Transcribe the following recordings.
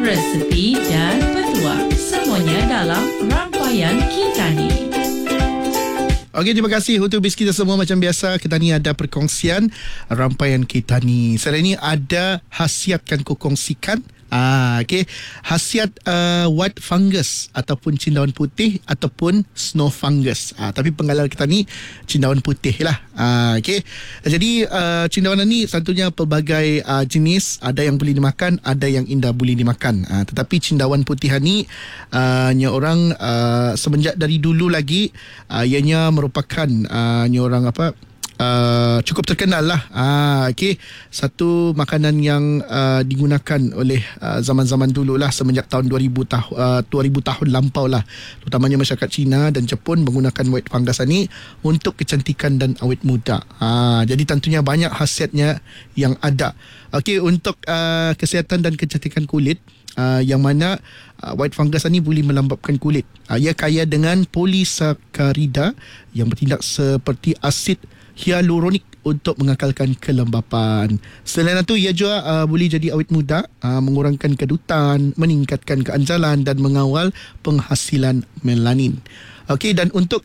resepi dan petuah. Semuanya dalam Rangkaian Kitani. Okey, terima kasih untuk bis kita semua. Macam biasa, kita ni ada perkongsian Rangkaian Kitani. Selain ini ada khasiatkan kongsikan. Okey, khasiat white fungus ataupun cendawan putih ataupun snow fungus. Tapi penggalan kita ni cendawan putih lah. Okey. Jadi cendawan ni satunya pelbagai jenis, ada yang boleh dimakan, ada yang indah boleh dimakan. Tetapi cendawan putih ni orang semenjak dari dulu lagi ianya merupakan orang apa cukup terkenal lah. Okay. Satu makanan yang digunakan oleh zaman-zaman dulu lah, semenjak tahun 2000 tahun lampau lah, terutamanya masyarakat Cina dan Jepun menggunakan white fungus ni untuk kecantikan dan awet muda. Jadi tentunya banyak khasiatnya yang ada. Okay, untuk kesihatan dan kecantikan kulit, yang mana white fungus ni boleh melembapkan kulit. Ia kaya dengan polisakarida yang bertindak seperti asid hyaluronik untuk mengekalkan kelembapan. Selain itu, ia juga boleh jadi awet muda, mengurangkan kedutan, meningkatkan keanjalan dan mengawal penghasilan melanin. Okey, dan untuk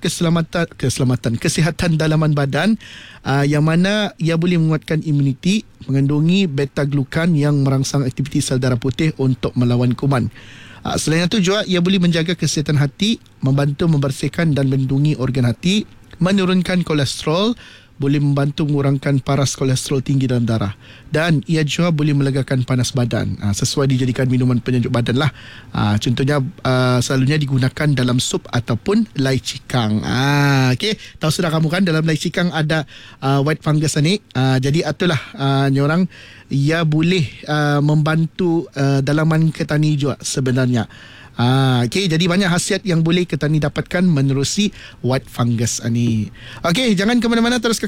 kesihatan dalaman badan, yang mana ia boleh menguatkan imuniti, mengandungi beta-glukan yang merangsang aktiviti sel darah putih untuk melawan kuman. Selain itu juga, ia boleh menjaga kesihatan hati, membantu membersihkan dan melindungi organ hati, menurunkan kolesterol, boleh membantu mengurangkan paras kolesterol tinggi dalam darah, dan ia juga boleh melegakan panas badan. Sesuai dijadikan minuman penyejuk badan lah. Contohnya selalunya digunakan dalam sup ataupun lai cikang. Okay. Tahu sudah kamu kan, dalam lai cikang ada white fungus ni. Jadi itulah orang ia boleh membantu dalaman ketani juga sebenarnya. Okay, jadi banyak khasiat yang boleh kita ni dapatkan menerusi white fungus ni. Okey, jangan ke mana-mana, terus